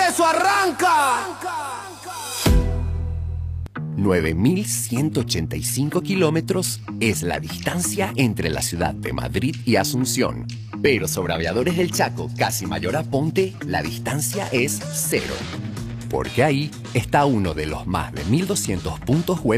eso arranca. 9.185 kilómetros es la distancia entre la ciudad de Madrid y Asunción. Pero sobre Aviadores del Chaco, casi Mayor Aponte, la distancia es cero. Porque ahí está uno de los más de 1.200 puntos web